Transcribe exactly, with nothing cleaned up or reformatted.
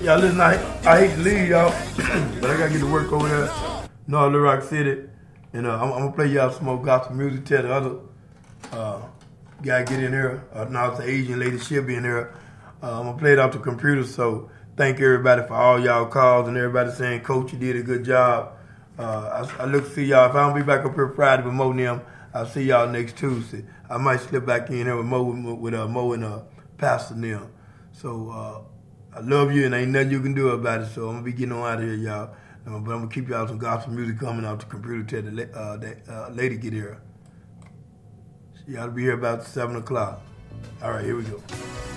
Yeah, listen, I, I hate to leave y'all, but I gotta get to work over there, North Little Rock City, and uh, I'm, I'm gonna play y'all some more gospel music. Tell the other uh, guy get in here. Uh, now it's the Asian lady, she'll be in here. Uh, I'm gonna play it off the computer. So thank everybody for all y'all calls and everybody saying, "Coach, you did a good job." Uh, I, I look to see y'all. If I don't be back up here Friday with Mo and them, I'll see y'all next Tuesday. I might slip back in here with Mo, with uh, Mo and uh, Pastor Neil. So. Uh, I love you, and ain't nothing you can do about it, so I'm going to be getting on out of here, y'all. But I'm going to keep y'all some gospel music coming off the computer till the uh, that, uh, lady get here. She ought to be here about seven o'clock. All right, here we go.